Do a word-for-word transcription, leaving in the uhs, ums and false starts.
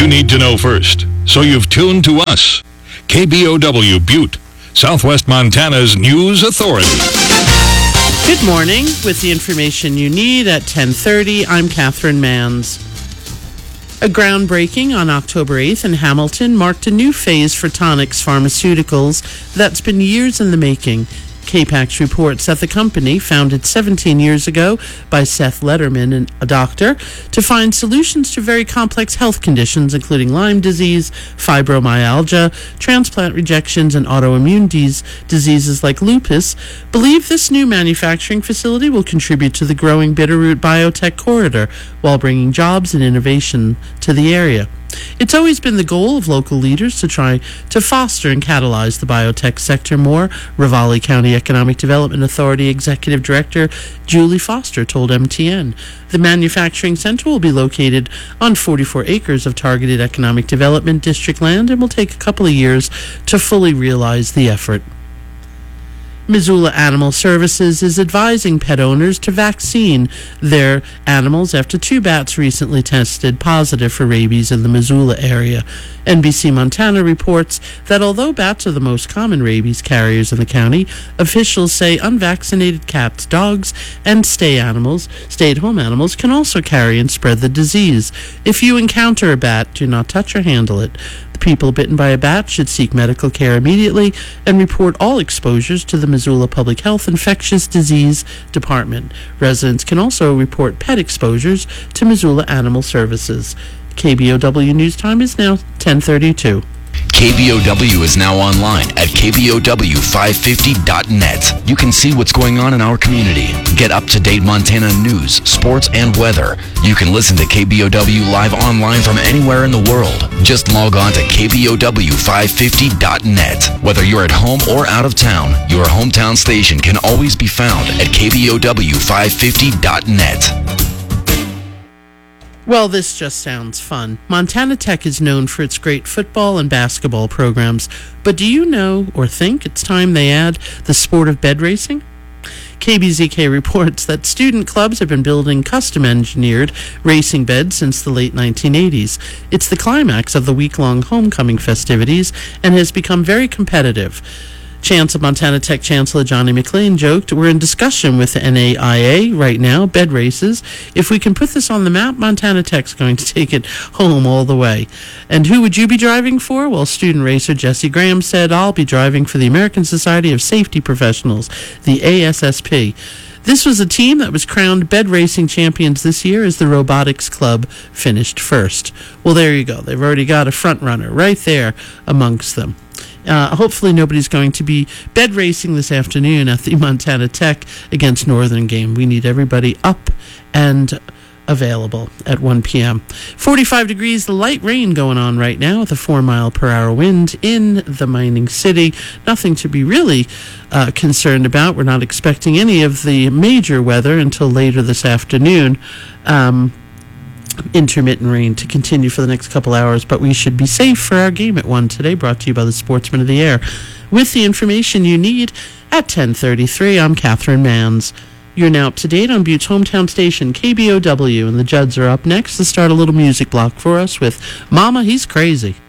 you need to know first, so you've tuned to us. K B O W Butte, Southwest Montana's news authority. Good morning. With the information you need at ten thirty, I'm Catherine Manns. A groundbreaking on October eighth in Hamilton marked a new phase for Tonix Pharmaceuticals that's been years in the making. K PAX reports that the company, founded seventeen years ago by Seth Letterman, a doctor, to find solutions to very complex health conditions including Lyme disease, fibromyalgia, transplant rejections, and autoimmune dis- diseases like lupus, believe this new manufacturing facility will contribute to the growing Bitterroot biotech corridor while bringing jobs and innovation to the area. It's always been the goal of local leaders to try to foster and catalyze the biotech sector more, Ravalli County Economic Development Authority Executive Director Julie Foster told M T N. The manufacturing center will be located on forty-four acres of targeted economic development district land and will take a couple of years to fully realize the effort. Missoula Animal Services is advising pet owners to vaccine their animals after two bats recently tested positive for rabies in the Missoula area. N B C Montana reports that although bats are the most common rabies carriers in the county, officials say unvaccinated cats, dogs, and stay animals, stay-at-home animals can also carry and spread the disease. If you encounter a bat, do not touch or handle it. The people bitten by a bat should seek medical care immediately and report all exposures to the Missoula Public Health Infectious Disease Department. Residents can also report pet exposures to Missoula Animal Services. K B O W News Time is now ten thirty-two. K B O W is now online at K B O W five fifty dot net. You can see what's going on in our community. Get up-to-date Montana news, sports, and weather. You can listen to K B O W live online from anywhere in the world. Just log on to K B O W five fifty dot net. Whether you're at home or out of town, your hometown station can always be found at K B O W five fifty dot net. Well, this just sounds fun. Montana Tech is known for its great football and basketball programs, but do you know or think it's time they add the sport of bed racing? K B Z K reports that student clubs have been building custom-engineered racing beds since the late nineteen eighties. It's the climax of the week-long homecoming festivities and has become very competitive. Chance of Montana Tech Chancellor Johnny McLean joked, "We're in discussion with the N A I A right now, bed races. If we can put this on the map, Montana Tech's going to take it home all the way." And who would you be driving for? Well, student racer Jesse Graham said, "I'll be driving for the American Society of Safety Professionals, the A S S P." This was a team that was crowned bed racing champions this year as the Robotics Club finished first. Well, there you go. They've already got a front runner right there amongst them. Uh, hopefully nobody's going to be bed racing this afternoon at the Montana Tech against Northern game. We need everybody up and available at one p.m. forty-five degrees, the light rain going on right now with a four mile per hour wind in the mining city. Nothing to be really uh, concerned about. We're not expecting any of the major weather until later this afternoon. Um, intermittent rain to continue for the next couple hours, but we should be safe for our game at one today, brought to you by the Sportsman of the Air. With the information you need at ten thirty-three, I'm Catherine Manns. You're now up to date on Butte's hometown station, K B O W, and the Judds are up next to start a little music block for us with Mama, He's Crazy.